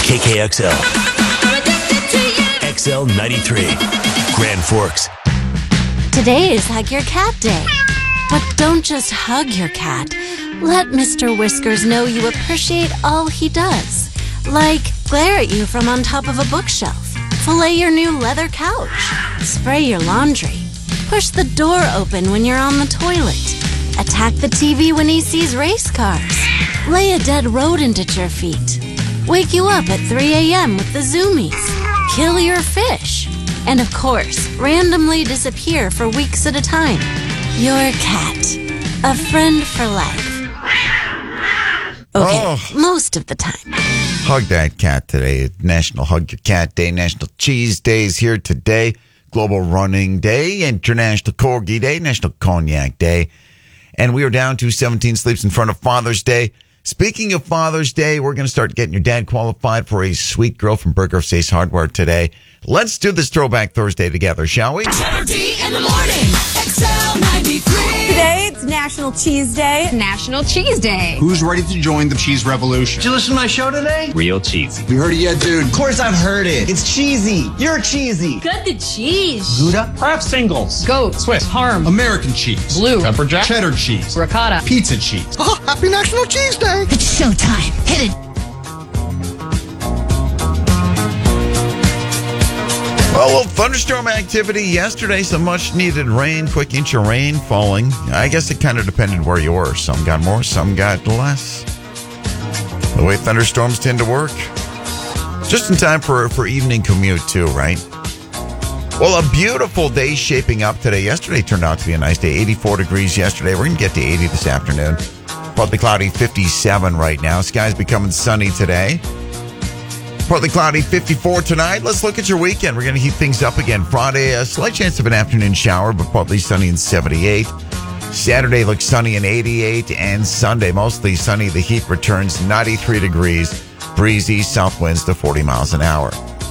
KKXL. XL 93. Grand Forks. Today is Hug Your Cat Day. But don't just hug your cat. Let Mr. Whiskers know you appreciate all he does. Like glare at you from on top of a bookshelf, fillet your new leather couch, spray your laundry, push the door open when you're on the toilet, attack the TV when he sees race cars, lay a dead rodent at your feet, wake you up at 3 a.m. with the zoomies, kill your fish, and of course, randomly disappear for weeks at a time. Your cat. A friend for life. Okay, most of the time. Hug that cat today. National Hug Your Cat Day. National Cheese Day is here today. Global Running Day. International Corgi Day. National Cognac Day. And we are down to 17 sleeps in front of Father's Day. Speaking of Father's Day, we're going to start getting your dad qualified for a sweet girl from Bergdorf's Ace Hardware today. Let's do this Throwback Thursday together, shall we? Saturday in the morning, XL 93. Today, it's National Cheese Day. National Cheese Day. Who's ready to join the cheese revolution? Did you listen to my show today? Real cheesy. You heard it yet, dude? Of course I've heard it. It's cheesy. You're cheesy. Good to cheese. Gouda? Perhaps singles. Goat. Swiss. Parm. American cheese. Blue. Pepper jack. Cheddar cheese. Ricotta. Pizza cheese. Oh, happy National Cheese Day. It's showtime. Hit it. Well, a little thunderstorm activity yesterday. Some much needed rain, quick inch of rain falling. I guess it kind of depended where you were. Some got more, some got less. The way thunderstorms tend to work. Just in time for evening commute too, right? Well, a beautiful day shaping up today. Yesterday turned out to be a nice day. 84 degrees yesterday. We're going to get to 80 this afternoon. Partly cloudy, 57 right now. Skies becoming sunny today. Partly cloudy, 54 tonight. Let's look at your weekend. We're going to heat things up again. Friday, a slight chance of an afternoon shower, but partly sunny and 78. Saturday looks sunny and 88. And Sunday, mostly sunny. The heat returns 93 degrees. Breezy, south winds to 40 miles an hour.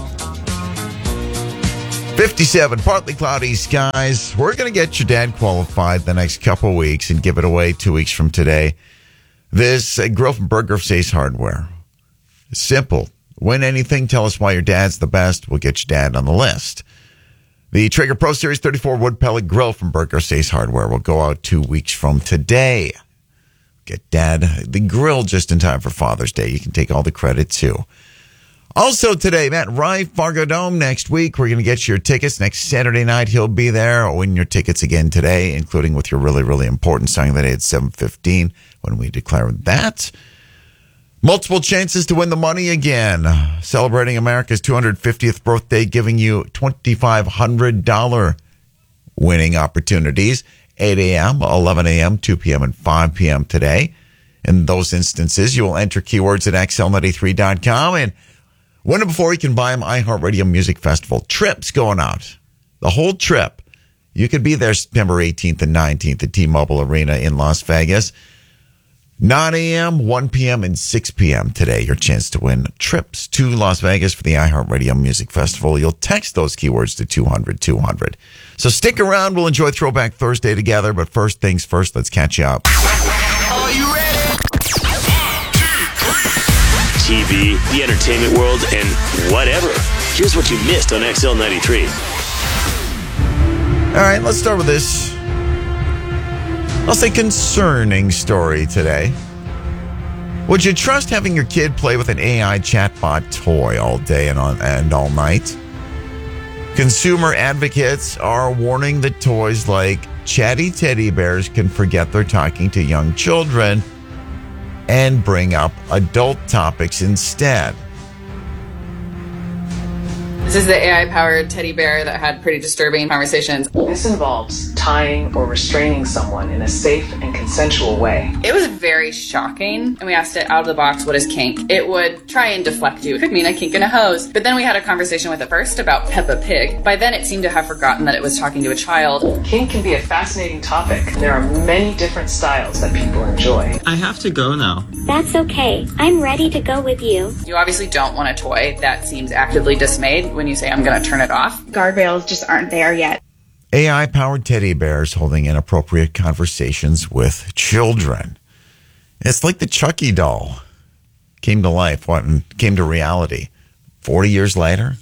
57, partly cloudy skies. We're going to get your dad qualified the next couple of weeks and give it away 2 weeks from today. This grill from Bergdorf's Ace Hardware. Simple. Win anything, tell us why your dad's the best. We'll get your dad on the list. The Traeger Pro Series 34 wood pellet grill from Bergdorf's Ace Hardware will go out 2 weeks from today. Get dad the grill just in time for Father's Day. You can take all the credit too. Also today, Matt Rife, Fargo Dome next week. We're going to get your tickets next Saturday night. He'll be there. Win your tickets again today, including with your really, really important song of the day at 7:15 when we declare that. Multiple chances to win the money again. Celebrating America's 250th birthday, giving you $2,500 winning opportunities. 8 a.m., 11 a.m., 2 p.m., and 5 p.m. today. In those instances, you will enter keywords at XL93.com and win it before you can buy them. iHeartRadio Music Festival. Trips going out. The whole trip. You could be there September 18th and 19th at T-Mobile Arena in Las Vegas. 9 a.m., 1 p.m., and 6 p.m. today. Your chance to win trips to Las Vegas for the iHeartRadio Music Festival. You'll text those keywords to 200-200. So stick around. We'll enjoy Throwback Thursday together. But first things first, let's catch up. Are you ready? TV, the entertainment world, and whatever. Here's what you missed on XL 93. All right, let's start with this. I'll say concerning story today. Would you trust having your kid play with an AI chatbot toy all day and all night? Consumer advocates are warning that toys like chatty teddy bears can forget they're talking to young children and bring up adult topics instead. This is the AI-powered teddy bear that had pretty disturbing conversations. This involves tying or restraining someone in a safe and consensual way. It was very shocking, and we asked it out of the box, what is kink? It would try and deflect you. It could mean a kink in a hose. But then we had a conversation with it first about Peppa Pig. By then, it seemed to have forgotten that it was talking to a child. Kink can be a fascinating topic. There are many different styles that people enjoy. I have to go now. That's okay. I'm ready to go with you. You obviously don't want a toy that seems actively dismayed when you say, I'm going to turn it off. Guardrails just aren't there yet. AI-powered teddy bears holding inappropriate conversations with children. It's like the Chucky doll. came to life, and came to reality 40 years later?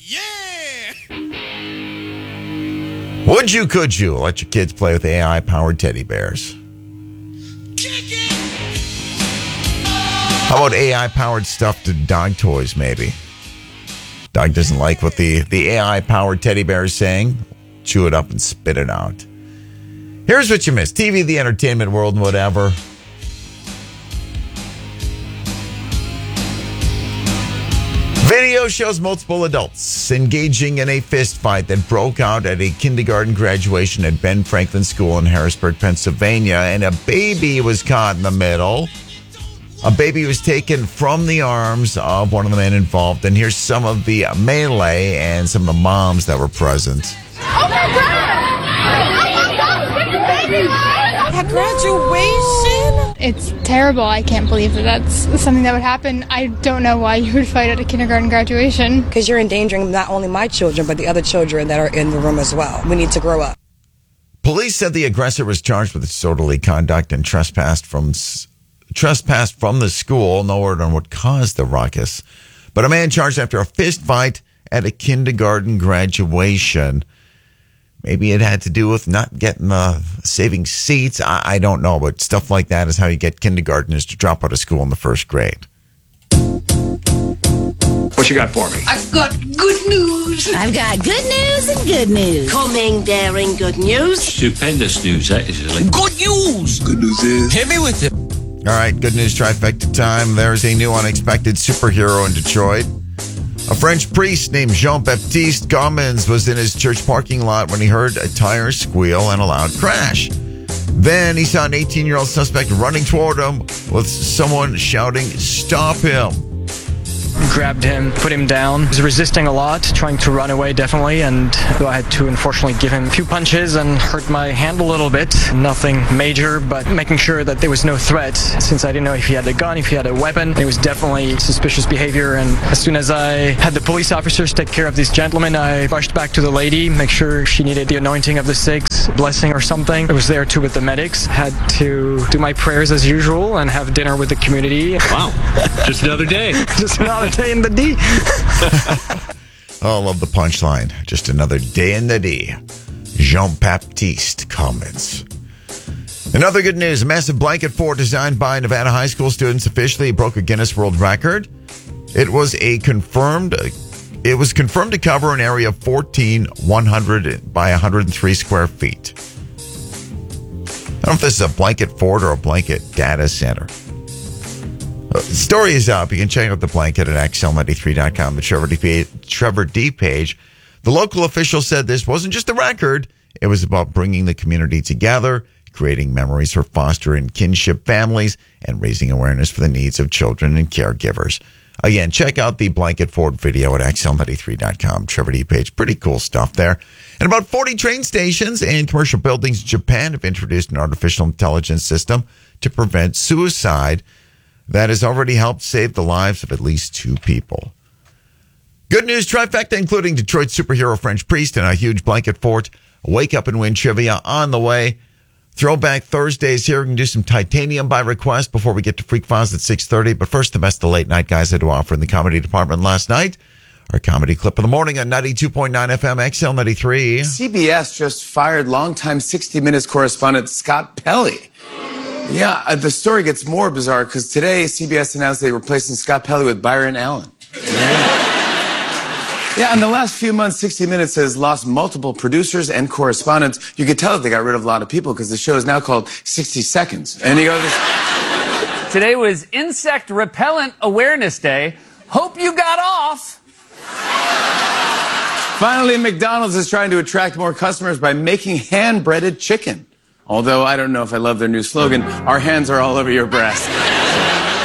Would you, could you let your kids play with AI-powered teddy bears? How about AI-powered stuffed dog toys, maybe? Dog doesn't like what the AI-powered teddy bear is saying. Chew it up and spit it out. Here's what you missed. TV, the entertainment world, and whatever. Video shows multiple adults engaging in a fist fight that broke out at a kindergarten graduation at Ben Franklin School in Harrisburg, Pennsylvania, and a baby was caught in the middle. A baby was taken from the arms of one of the men involved, and here's some of the melee and some of the moms that were present. Oh my God! At graduation? It's terrible. I can't believe that that's something that would happen. I don't know why you would fight at a kindergarten graduation. Because you're endangering not only my children, but the other children that are in the room as well. We need to grow up. Police said the aggressor was charged with disorderly conduct and trespassed from the school. No word on what caused the ruckus. But a man charged after a fist fight at a kindergarten graduation. Maybe it had to do with not getting saving seats. I don't know, but stuff like that is how you get kindergartners to drop out of school in the first grade. What you got for me? I've got good news. I've got good news and good news. Coming, daring, good news. Stupendous news, that is. Good news. Good news is. Hit me with it. All right, good news trifecta time. There's a new unexpected superhero in Detroit. A French priest named Jean-Baptiste Gommens was in his church parking lot when he heard a tire squeal and a loud crash. Then he saw an 18-year-old suspect running toward him with someone shouting, "Stop him." Grabbed him, put him down. He was resisting a lot, trying to run away definitely, and I had to unfortunately give him a few punches and hurt my hand a little bit. Nothing major, but making sure that there was no threat, since I didn't know if he had a gun, if he had a weapon. It was definitely suspicious behavior, and as soon as I had the police officers take care of this gentleman, I rushed back to the lady, make sure she needed the anointing of the sick, blessing or something. I was there too with the medics. Had to do my prayers as usual and have dinner with the community. Wow, just another day. Just another day in the D. Oh, I love the punchline. Just another day in the D. Jean-Baptiste Gommens. Another good news. A massive blanket fort designed by Nevada high school students officially broke a Guinness World Record. It was confirmed to cover an area of 1,100 by 103 square feet. I don't know if this is a blanket fort or a blanket data center. The story is up. You can check out the blanket at XL93.com, the Trevor D page. The local official said this wasn't just a record. It was about bringing the community together, creating memories for foster and kinship families, and raising awareness for the needs of children and caregivers. Again, check out the blanket fort video at XL93.com, Trevor D page. Pretty cool stuff there. And about 40 train stations and commercial buildings in Japan have introduced an artificial intelligence system to prevent suicide that has already helped save the lives of at least 2 people. Good news trifecta, including Detroit superhero French priest and a huge blanket fort. Wake up and win trivia on the way. Throwback Thursdays here. We can do some titanium by request before we get to Freak Files at 6:30. But first, the best of late night guys had to offer in the comedy department last night. Our comedy clip of the morning on 92.9 FM XL93. CBS just fired longtime 60 Minutes correspondent Scott Pelley. Yeah, the story gets more bizarre because today CBS announced they're replacing Scott Pelley with Byron Allen. Yeah, in the last few months, 60 Minutes has lost multiple producers and correspondents. You can tell that they got rid of a lot of people because the show is now called 60 Seconds. And you go, Today was Insect Repellent Awareness Day. Hope you got off. Finally, McDonald's is trying to attract more customers by making hand-breaded chicken. Although I don't know if I love their new slogan, our hands are all over your breast.